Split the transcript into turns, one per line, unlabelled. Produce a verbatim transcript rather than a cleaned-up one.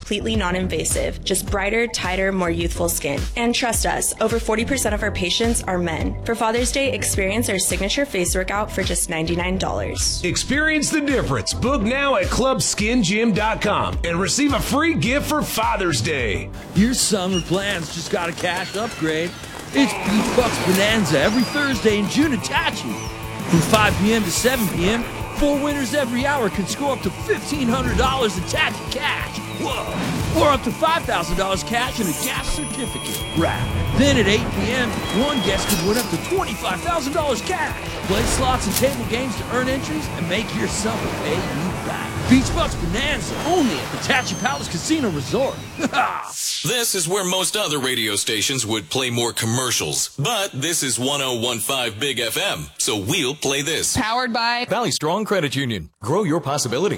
completely non-invasive, just brighter, tighter, more youthful skin. And trust us, over forty percent of our patients are men. For Father's Day, experience our signature face workout for just ninety-nine dollars.
Experience the difference. Book now at club skin gym dot com and receive a free gift for Father's Day.
Your summer plans just got a cash upgrade. It's Beach Bucks Bonanza every Thursday in June at Tachi. From five p.m. to seven p.m., four winners every hour can score up to fifteen hundred dollars in Tachi cash. Whoa! Or up to five thousand dollars cash and a gas certificate. Right. Then at eight p.m., one guest could win up to twenty-five thousand dollars cash. Play slots and table games to earn entries and make your summer pay you back. Beach Bucks Bonanza, only at the Tachi Palace Casino Resort.
This is where most other radio stations would play more commercials. But this is one oh one point five Big F M, so we'll play this.
Powered by
Valley Strong Credit Union. Grow your possibilities.